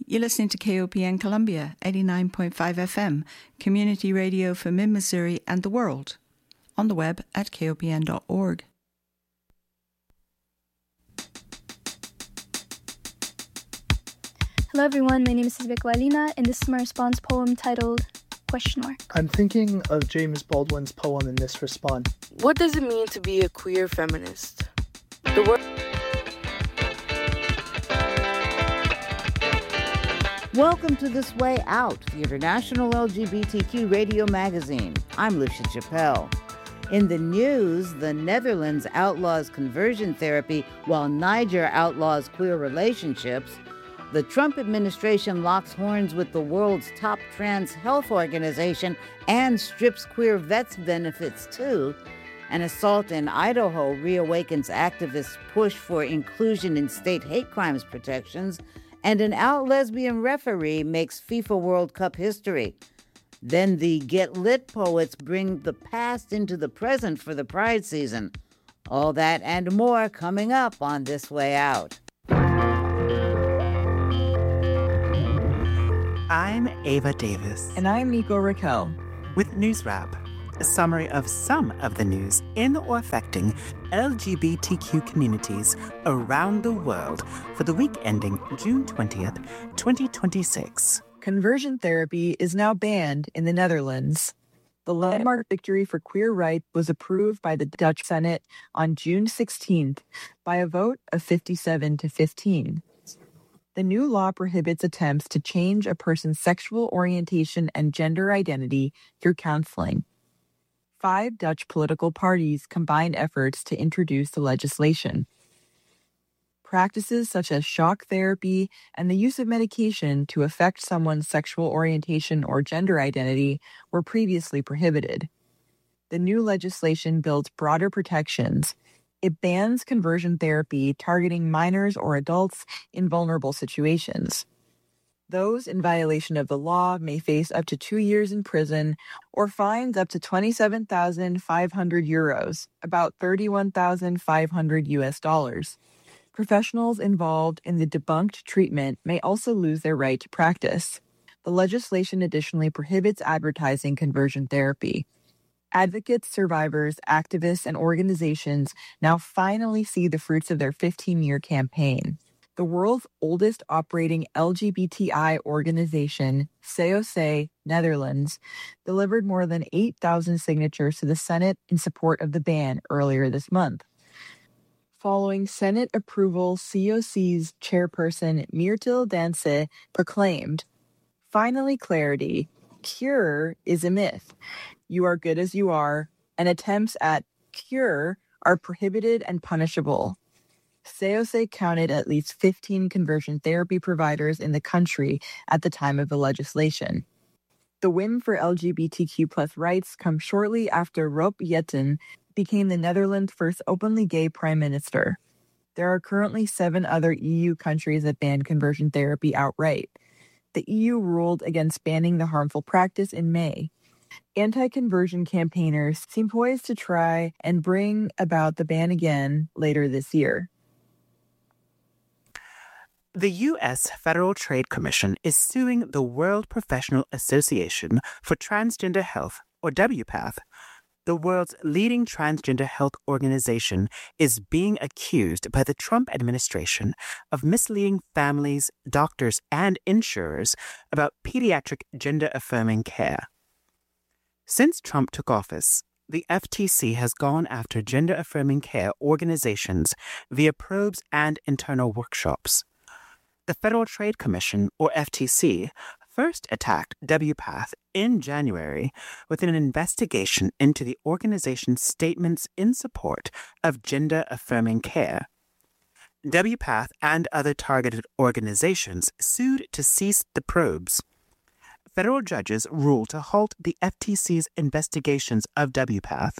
You're listening to KOPN Columbia, 89.5 FM, community radio for mid-Missouri and the world. On the web at kopn.org. Hello everyone, my name is Isabel Alina, and this is my response poem titled Question Mark. I'm thinking of James Baldwin's poem in this response. What does it mean to be a queer feminist? The word. Welcome to This Way Out, the international LGBTQ radio magazine. I'm Lucia Chappelle. In the news, the Netherlands outlaws conversion therapy while Niger outlaws queer relationships. The Trump administration locks horns with the world's top trans health organization and strips queer vets' benefits too. An assault in Idaho reawakens activists' push for inclusion in state hate crimes protections. And an out lesbian referee makes FIFA World Cup history. Then the Get Lit poets bring the past into the present for the Pride season. All that and more coming up on This Way Out. I'm Ava Davis. And I'm Nico Raquel. With News Wrap, a summary of some of the news in or affecting LGBTQ communities around the world for the week ending June 20th, 2026. Conversion therapy is now banned in the Netherlands. The landmark victory for queer rights was approved by the Dutch Senate on June 16th by a vote of 57 to 15. The new law prohibits attempts to change a person's sexual orientation and gender identity through counseling. 5 Dutch political parties combined efforts to introduce the legislation. Practices such as shock therapy and the use of medication to affect someone's sexual orientation or gender identity were previously prohibited. The new legislation builds broader protections. It bans conversion therapy targeting minors or adults in vulnerable situations. Those in violation of the law may face up to 2 years in prison or fines up to 27,500 euros, about $31,500 US. Professionals involved in the debunked treatment may also lose their right to practice. The legislation additionally prohibits advertising conversion therapy. Advocates, survivors, activists, and organizations now finally see the fruits of their 15-year campaign. The world's oldest operating LGBTI organization, COC Netherlands, delivered more than 8,000 signatures to the Senate in support of the ban earlier this month. Following Senate approval, COC's chairperson Myrtil Danse proclaimed, "Finally clarity. Cure is a myth. You are good as you are, and attempts at cure are prohibited and punishable." COC counted at least 15 conversion therapy providers in the country at the time of the legislation. The win for LGBTQ+ rights comes shortly after Rob Jetten became the Netherlands' first openly gay prime minister. There are currently 7 other EU countries that ban conversion therapy outright. The EU ruled against banning the harmful practice in May. Anti-conversion campaigners seem poised to try and bring about the ban again later this year. The U.S. Federal Trade Commission is suing the World Professional Association for Transgender Health, or WPATH. The world's leading transgender health organization is being accused by the Trump administration of misleading families, doctors, and insurers about pediatric gender-affirming care. Since Trump took office, the FTC has gone after gender-affirming care organizations via probes and internal workshops. The Federal Trade Commission, or FTC, first attacked WPATH in January with an investigation into the organization's statements in support of gender-affirming care. WPATH and other targeted organizations sued to cease the probes. Federal judges ruled to halt the FTC's investigations of WPATH.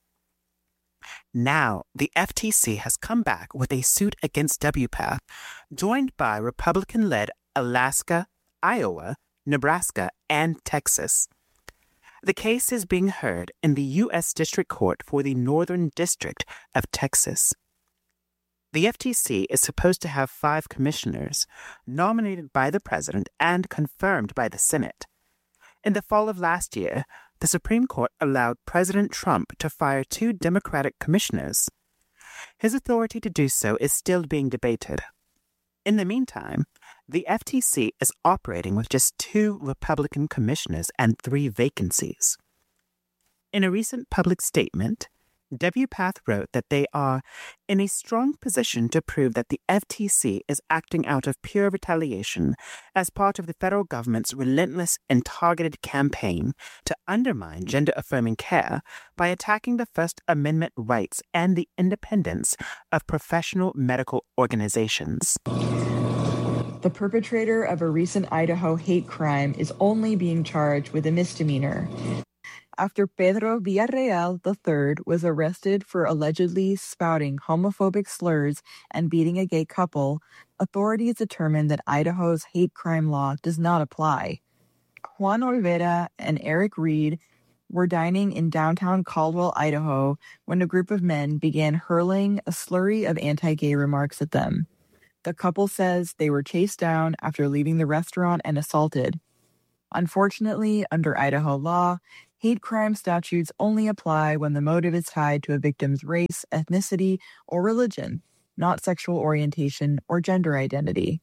Now, the FTC has come back with a suit against WPATH, joined by Republican-led Alaska, Iowa, Nebraska, and Texas. The case is being heard in the U.S. District Court for the Northern District of Texas. The FTC is supposed to have 5 commissioners, nominated by the president and confirmed by the Senate. In the fall of last year, the Supreme Court allowed President Trump to fire 2 Democratic commissioners. His authority to do so is still being debated. In the meantime, the FTC is operating with just 2 Republican commissioners and 3 vacancies. In a recent public statement, WPATH wrote that they are in a strong position to prove that the FTC is acting out of pure retaliation as part of the federal government's relentless and targeted campaign to undermine gender-affirming care by attacking the First Amendment rights and the independence of professional medical organizations. The perpetrator of a recent Idaho hate crime is only being charged with a misdemeanor. After Pedro Villarreal III was arrested for allegedly spouting homophobic slurs and beating a gay couple, authorities determined that Idaho's hate crime law does not apply. Juan Olvera and Eric Reed were dining in downtown Caldwell, Idaho, when a group of men began hurling a slurry of anti-gay remarks at them. The couple says they were chased down after leaving the restaurant and assaulted. Unfortunately, under Idaho law, hate crime statutes only apply when the motive is tied to a victim's race, ethnicity, or religion, not sexual orientation or gender identity.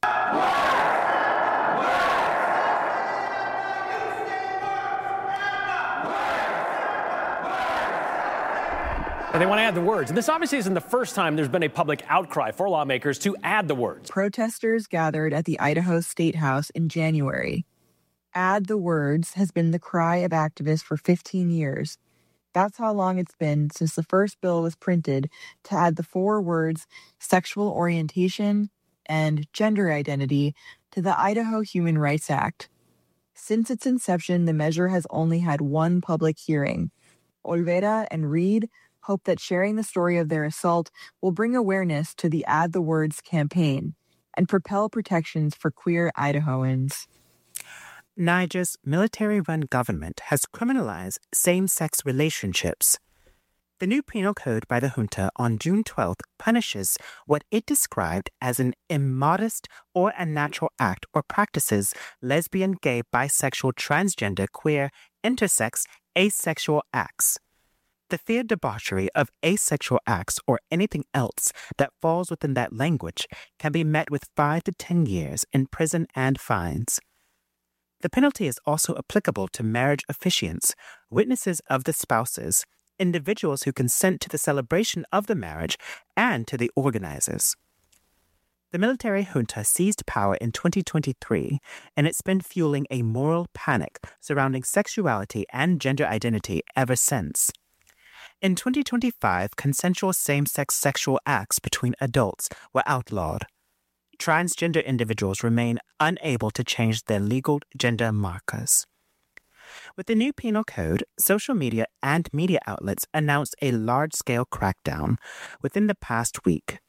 And they want to add the words. And this obviously isn't the first time there's been a public outcry for lawmakers to add the words. Protesters gathered at the Idaho State House in January. Add the words has been the cry of activists for 15 years. That's how long it's been since the first bill was printed to add the 4 words sexual orientation and gender identity to the Idaho Human Rights Act. Since its inception, the measure has only had 1 public hearing. Olvera and Reed hope that sharing the story of their assault will bring awareness to the Add the Words campaign and propel protections for queer Idahoans. Niger's military-run government has criminalized same-sex relationships. The new penal code by the junta on June 12th punishes what it described as an immodest or unnatural act or practices lesbian, gay, bisexual, transgender, queer, intersex, asexual acts. The feared debauchery of asexual acts or anything else that falls within that language can be met with 5 to 10 years in prison and fines. The penalty is also applicable to marriage officiants, witnesses of the spouses, individuals who consent to the celebration of the marriage, and to the organizers. The military junta seized power in 2023, and it's been fueling a moral panic surrounding sexuality and gender identity ever since. In 2025, consensual same-sex sexual acts between adults were outlawed. Transgender individuals remain unable to change their legal gender markers. With the new penal code, social media and media outlets announced a large-scale crackdown within the past week.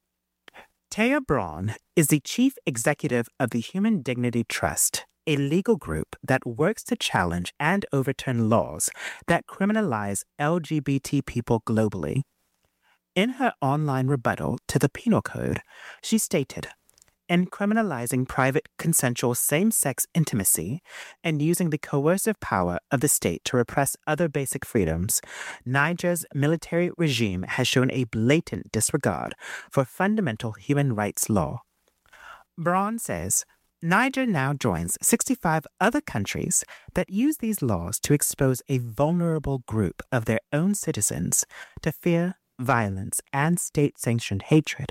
Taya Braun is the chief executive of the Human Dignity Trust, a legal group that works to challenge and overturn laws that criminalize LGBT people globally. In her online rebuttal to the penal code, she stated, "In criminalizing private consensual same-sex intimacy and using the coercive power of the state to repress other basic freedoms, Niger's military regime has shown a blatant disregard for fundamental human rights law." Braun says, Niger now joins 65 other countries that use these laws to expose a vulnerable group of their own citizens to fear, violence, and state-sanctioned hatred.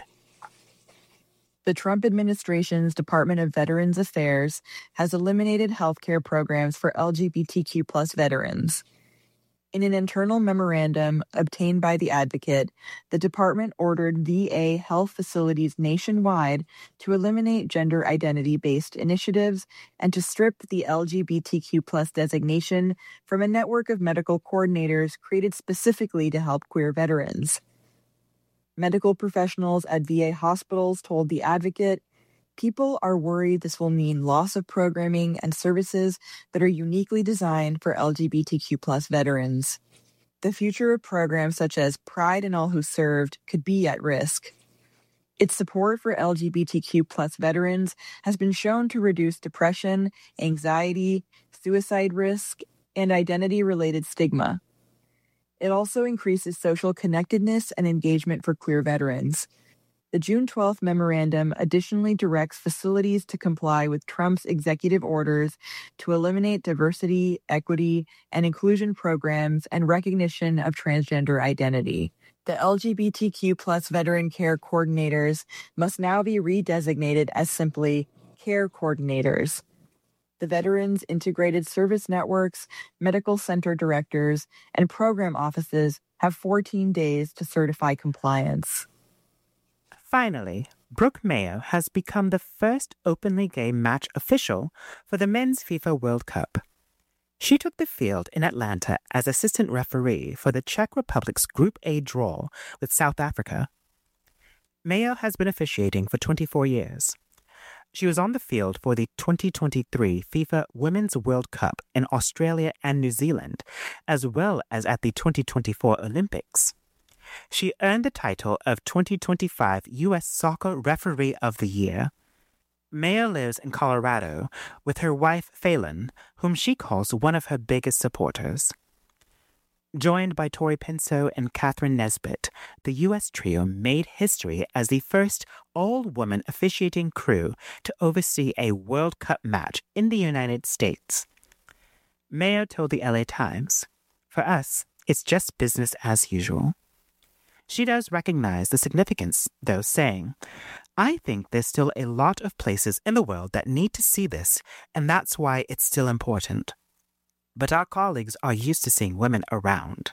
The Trump administration's Department of Veterans Affairs has eliminated healthcare programs for LGBTQ+ veterans. In an internal memorandum obtained by the advocate, the department ordered VA health facilities nationwide to eliminate gender identity-based initiatives and to strip the LGBTQ+ designation from a network of medical coordinators created specifically to help queer veterans. Medical professionals at VA hospitals told the advocate, "People are worried this will mean loss of programming and services that are uniquely designed for LGBTQ+ veterans. The future of programs such as Pride in All Who Served could be at risk." Its support for LGBTQ plus veterans has been shown to reduce depression, anxiety, suicide risk, and identity-related stigma. It also increases social connectedness and engagement for queer veterans. The June 12th memorandum additionally directs facilities to comply with Trump's executive orders to eliminate diversity, equity, and inclusion programs and recognition of transgender identity. The LGBTQ plus veteran care coordinators must now be redesignated as simply care coordinators. The Veterans Integrated Service Networks, medical center directors, and program offices have 14 days to certify compliance. Finally, Brooke Mayo has become the first openly gay match official for the Men's FIFA World Cup. She took the field in Atlanta as assistant referee for the Czech Republic's Group A draw with South Africa. Mayo has been officiating for 24 years. She was on the field for the 2023 FIFA Women's World Cup in Australia and New Zealand, as well as at the 2024 Olympics. She earned the title of 2025 U.S. Soccer Referee of the Year. Mayo lives in Colorado with her wife, Phelan, whom she calls one of her biggest supporters. Joined by Tori Pinso and Catherine Nesbitt, the U.S. trio made history as the first all-woman officiating crew to oversee a World Cup match in the United States. Mayo told the LA Times, "For us, it's just business as usual." She does recognize the significance, though, saying, "I think there's still a lot of places in the world that need to see this, and that's why it's still important. But our colleagues are used to seeing women around."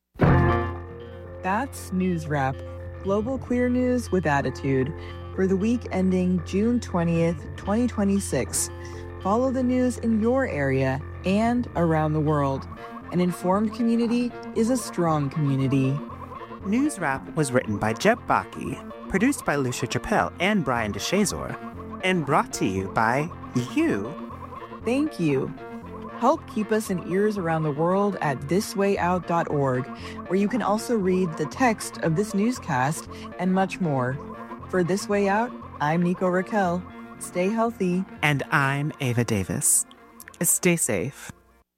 That's News Wrap, global queer news with attitude, for the week ending June 20th, 2026. Follow the news in your area and around the world. An informed community is a strong community. News Wrap was written by Jeb Baki, produced by Lucia Chappelle and Brian DeShazor, and brought to you by you. Thank you. Help keep us in ears around the world at thiswayout.org, where you can also read the text of this newscast and much more. For This Way Out, I'm Nico Raquel. Stay healthy. And I'm Ava Davis. Stay safe.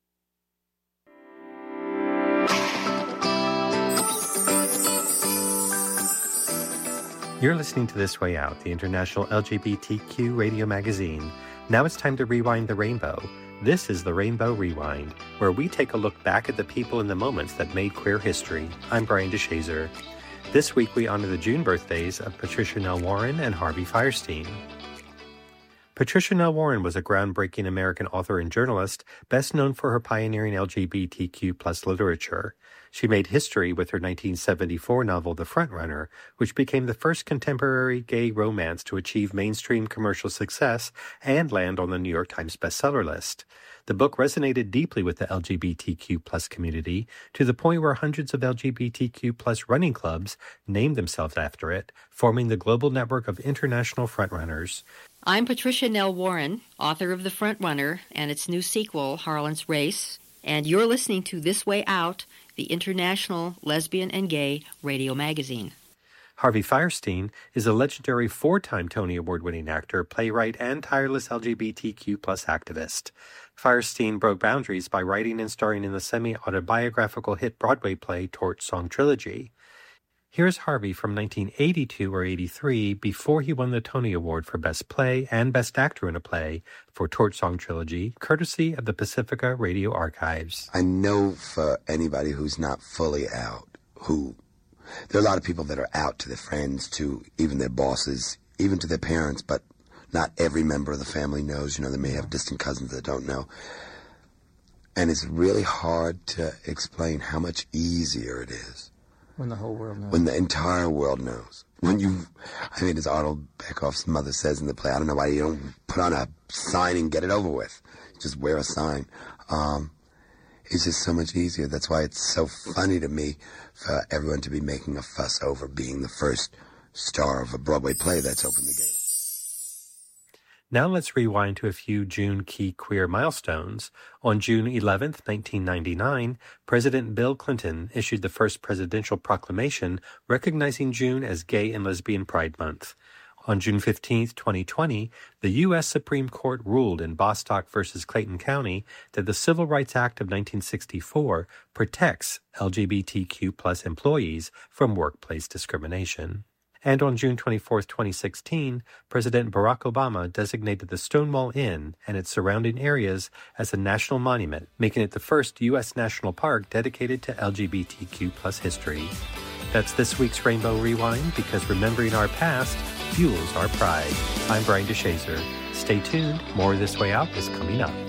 You're listening to This Way Out, the international LGBTQ radio magazine. Now it's time to rewind the rainbow. This is the Rainbow Rewind, where we take a look back at the people and the moments that made queer history. I'm Brian DeShazor. This week we honor the June birthdays of Patricia Nell Warren and Harvey Fierstein. Patricia Nell Warren was a groundbreaking American author and journalist, best known for her pioneering LGBTQ+ literature. She made history with her 1974 novel The Frontrunner, which became the first contemporary gay romance to achieve mainstream commercial success and land on the New York Times bestseller list. The book resonated deeply with the LGBTQ+ community, to the point where hundreds of LGBTQ+ running clubs named themselves after it, forming the global network of international frontrunners. I'm Patricia Nell Warren, author of The Frontrunner and its new sequel, Harlan's Race, and you're listening to This Way Out, the international lesbian and gay radio magazine. Harvey Fierstein is a legendary 4-time Tony Award-winning actor, playwright, and tireless LGBTQ+ activist. Fierstein broke boundaries by writing and starring in the semi-autobiographical hit Broadway play Torch Song Trilogy. Here's Harvey from 1982 or 83, before he won the Tony Award for Best Play and Best Actor in a Play for Torch Song Trilogy, courtesy of the Pacifica Radio Archives. I know for anybody who's not fully out, there are a lot of people that are out to their friends, to even their bosses, even to their parents, but not every member of the family knows. You know, they may have distant cousins that don't know. And it's really hard to explain how much easier it is. When the whole world knows. When the entire world knows. As Arnold Beckhoff's mother says in the play, I don't know why you don't put on a sign and get it over with. Just wear a sign. It's just so much easier. That's why it's so funny to me for everyone to be making a fuss over being the first star of a Broadway play that's openly gay. Now let's rewind to a few June key queer milestones. On June 11, 1999, President Bill Clinton issued the first presidential proclamation recognizing June as Gay and Lesbian Pride Month. On June 15, 2020, the U.S. Supreme Court ruled in Bostock v. Clayton County that the Civil Rights Act of 1964 protects LGBTQ+ employees from workplace discrimination. And on June 24, 2016, President Barack Obama designated the Stonewall Inn and its surrounding areas as a national monument, making it the first U.S. national park dedicated to LGBTQ+ history. That's this week's Rainbow Rewind, because remembering our past fuels our pride. I'm Brian DeShazer. Stay tuned. More This Way Out is coming up.